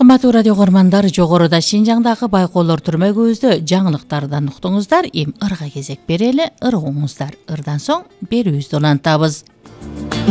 Саламаттуу радио көрмандар, жогоруда Шинжаңдагы байкоолор түрмөгүбүздө жаңылыктардан уктуңуздар. Эми ырга кезек берели, ыргыңыздар. Ырдан соң берүүбүздү улантабыз.